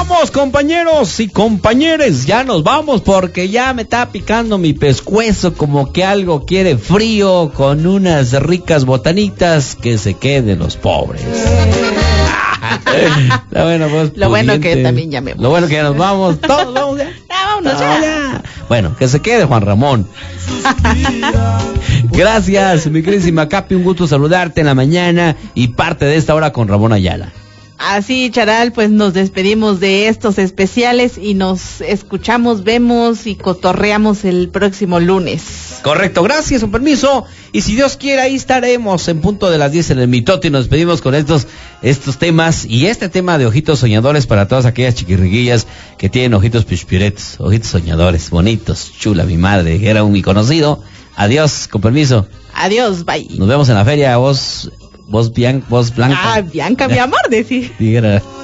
vamos, compañeros y compañeres, ya nos vamos porque ya me está picando mi pescuezo, como que algo quiere frío, con unas ricas botanitas, que se queden los pobres. Lo bueno que también ya me voy. Lo bueno que ya nos vamos, todos vamos ya. Vámonos ya. Bueno, que se quede Juan Ramón. Gracias, mi queridísima Capi, un gusto saludarte en la mañana y parte de esta hora con Ramón Ayala. Así, Charal, pues nos despedimos de estos especiales y nos escuchamos, vemos y cotorreamos el próximo lunes. Correcto, gracias, un permiso. Y si Dios quiere, ahí estaremos en punto de las 10 en el mitote y nos despedimos con estos temas y este tema de ojitos soñadores para todas aquellas chiquirriguillas que tienen ojitos pispiretos, ojitos soñadores, bonitos, chula mi madre, era un mi conocido. Adiós, con permiso. Adiós, bye. Nos vemos en la feria, vos Blanca. Bianca, mi amor, decís. Sí,